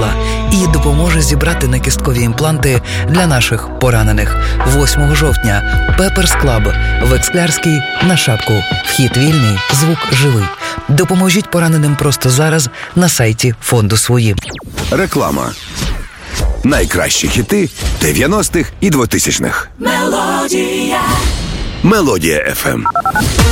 Клініка і допоможе зібрати накісткові імпланти для наших поранених. 8 жовтня Пеперс Клаб в Ексклярській на Шапку. Вхід вільний, звук живий. Допоможіть пораненим просто зараз на сайті фонду «Свої». Реклама. Найкращі хіти 90-х і 2000-х. Мелодія FM.